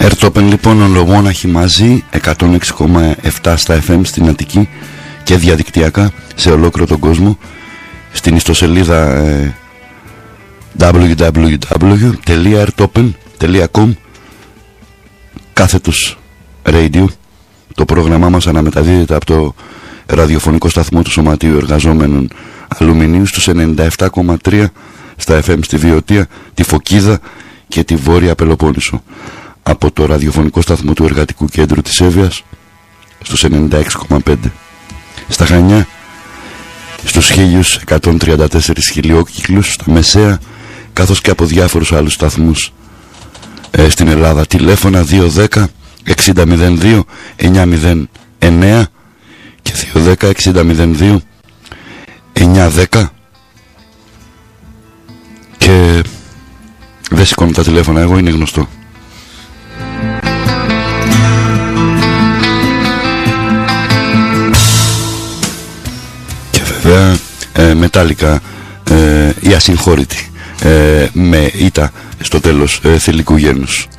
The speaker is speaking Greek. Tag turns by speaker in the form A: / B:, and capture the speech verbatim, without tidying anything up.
A: Ερτόπεν λοιπόν ολομόναχοι μαζί, εκατόν έξι κόμμα επτά στα εφ εμ στην Αττική και διαδικτυακά σε ολόκληρο τον κόσμο, στην ιστοσελίδα ε, double-u double-u double-u τελεία ertopen τελεία com κάθετος radio. Το πρόγραμμά μας αναμεταδίδεται από το ραδιοφωνικό σταθμό του Σωματείου Εργαζόμενων Αλουμινίου στους ενενήντα επτά κόμμα τρία στα εφ εμ στη Βιωτία, τη Φωκίδα και τη Βόρεια Πελοπόννησο, από το ραδιοφωνικό σταθμό του Εργατικού Κέντρου της Εύβοιας στους ενενήντα έξι κόμμα πέντε στα Χανιά, στους χίλιους εκατόν τριάντα τέσσερις χιλιόκυκλους στα Μεσαία, καθώς και από διάφορους άλλους σταθμούς ε, στην Ελλάδα. Τηλέφωνα δύο δέκα εξήντα μηδέν δύο εννιακόσια εννέα και δύο δέκα εξήντα μηδέν δύο εννιακόσια δέκα. Και δεν σηκώνω τα τηλέφωνα εγώ, είναι γνωστό. Και βέβαια ε, μετάλλικα ε, η ασυγχώρητη ε, με ήττα στο τέλος ε, θηλυκού γένους.